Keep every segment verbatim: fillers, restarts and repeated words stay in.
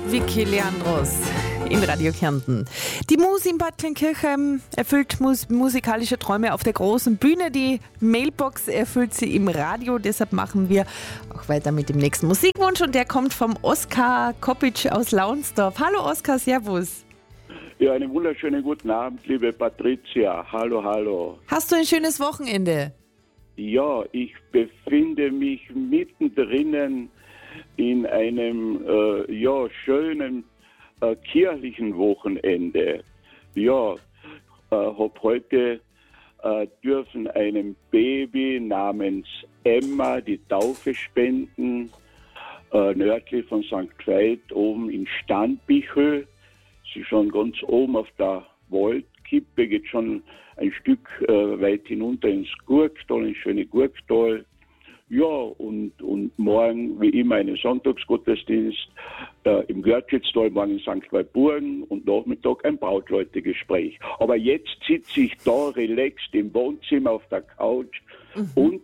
Vicky Leandros in Radio Kärnten. Die Mus in Bad Kleinkirchheim erfüllt mus- musikalische Träume auf der großen Bühne. Die Mailbox erfüllt sie im Radio. Deshalb machen wir auch weiter mit dem nächsten Musikwunsch. Und der kommt vom Oskar Kopic aus Launsdorf. Hallo Oskar, servus. Ja, einen wunderschönen guten Abend, liebe Patricia. Hallo, hallo. Hast du ein schönes Wochenende? Ja, ich befinde mich mittendrin in einem äh, ja, schönen äh, kirchlichen Wochenende. Ja, äh, habe heute äh, dürfen einem Baby namens Emma die Taufe spenden, äh, nördlich von Sankt Veit, oben in Standbichel. Sie ist schon ganz oben auf der Waldkippe, geht schon ein Stück äh, weit hinunter ins Gurktal, ins schöne Gurktal. Ja, und, und morgen, wie immer, einen Sonntagsgottesdienst äh, im Görtschitztal, morgen in Sankt Walburgen und Nachmittag ein Brautleutegespräch. Aber jetzt sitze ich da relaxed im Wohnzimmer auf der Couch mhm. und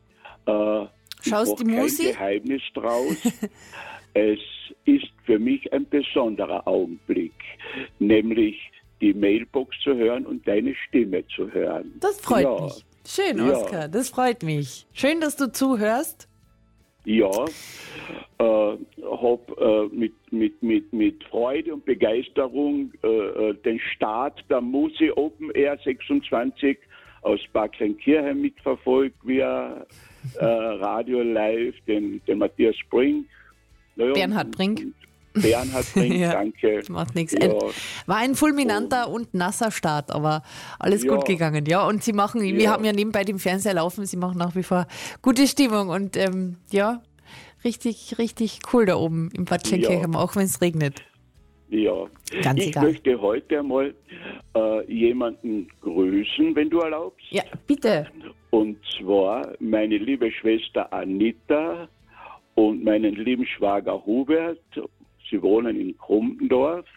äh, schaust die kein Musik? Geheimnis draus. Es ist für mich ein besonderer Augenblick, nämlich die Mailbox zu hören und deine Stimme zu hören. Das freut ja. mich. Schön, Ja. Oskar, das freut mich. Schön, dass du zuhörst. Ja, äh, habe äh, mit, mit, mit, mit Freude und Begeisterung äh, den Start der Musi Open Air sechsundzwanzig aus Bad Kleinkirchheim mitverfolgt via äh, Radio Live, den, den Matthias Brink. Naja, Bernhard Brink. Bernhard Brink, Ja, danke. Das macht nichts. Ja. Ein, war ein fulminanter und nasser Start, aber alles Ja. gut gegangen. Ja, und sie machen, wir Ja. haben ja nebenbei den Fernseher laufen, sie machen nach wie vor gute Stimmung und ähm, ja, richtig, richtig cool da oben im Bad Kleinkirchheim, Ja. auch wenn es regnet. Ja, Ganz ich egal. möchte heute einmal äh, jemanden grüßen, wenn du erlaubst. Ja, bitte. Und zwar meine liebe Schwester Anita und meinen lieben Schwager Hubert. Sie wohnen in Krumpendorf.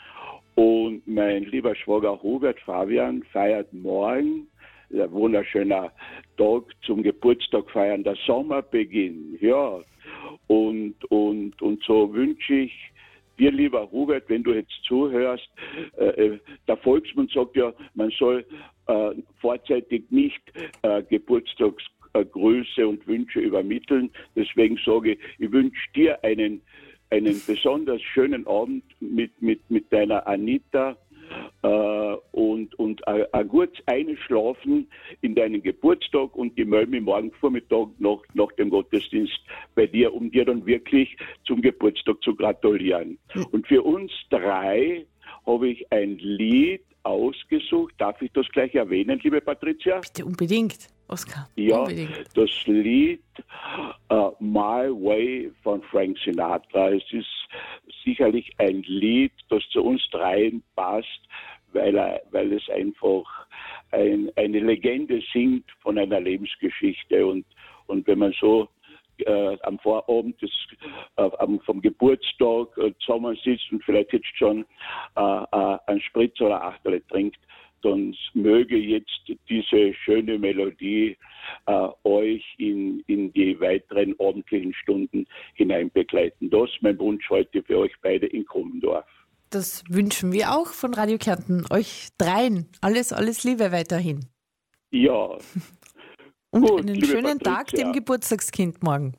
Und mein lieber Schwager Hubert Fabian feiert morgen, ein wunderschöner Tag zum Geburtstag feiern, der Sommerbeginn. Ja, und, und, und so wünsche ich dir, lieber Hubert, wenn du jetzt zuhörst, äh, der Volksmund sagt ja, man soll äh, vorzeitig nicht äh, Geburtstagsgrüße und Wünsche übermitteln. Deswegen sage ich, ich wünsche dir einen einen besonders schönen Abend mit, mit, mit deiner Anita äh, und, und ein gutes Einschlafen in deinen Geburtstag und die melde mich morgen Vormittag nach, nach dem Gottesdienst bei dir, um dir dann wirklich zum Geburtstag zu gratulieren. Und für uns drei habe ich ein Lied ausgesucht. Darf ich das gleich erwähnen, liebe Patricia? Bitte unbedingt, Oskar. Ja, Unbedingt. das Lied uh, My Way von Frank Sinatra. Es ist sicherlich ein Lied, das zu uns dreien passt, weil, er, weil es einfach ein, eine Legende singt von einer Lebensgeschichte. Und, und wenn man so äh, am Vorabend des, äh, vom Geburtstag äh, zusammen sitzt und vielleicht jetzt schon äh, äh, einen Spritz oder Achterle trinkt, dann möge jetzt diese schöne Melodie äh, euch in, in die weiteren abendlichen Stunden hinein begleiten. Das ist mein Wunsch heute für euch beide in Krummendorf. Das wünschen wir auch von Radio Kärnten. Euch dreien. Alles, alles Liebe weiterhin. Ja. Und Gut, einen liebe schönen Tag Patricia. dem Geburtstagskind morgen.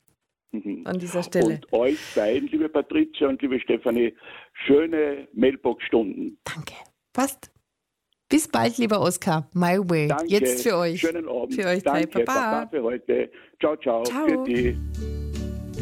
An dieser Stelle. Und euch beiden, liebe Patricia und liebe Stefanie, schöne Mailbox-Stunden. Danke. Passt. Bis bald, lieber Oskar. My Way. Danke. Jetzt für euch. Schönen Abend. Für euch drei. Danke. Baba. Baba für heute. Ciao, ciao. Ciao. Für die.